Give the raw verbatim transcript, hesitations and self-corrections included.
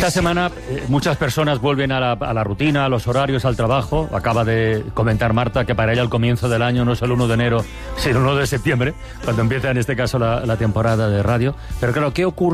Esta semana eh, muchas personas vuelven a la, a la rutina, a los horarios, al trabajo. Acaba de comentar Marta que para ella el comienzo del año no es el uno de enero, sino el uno de septiembre, cuando empieza en este caso la, la temporada de radio. Pero claro, ¿qué ocurre